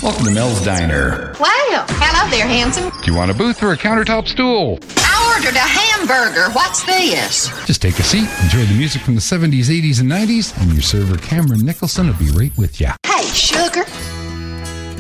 Welcome to Mel's Diner. Well, hello there, handsome. Do you want a booth or a countertop stool? I ordered a hamburger. What's this? Just take a seat, enjoy the music from the 70s, 80s, and 90s, and your server Cameron Nicholson will be right with you. Hey, sugar,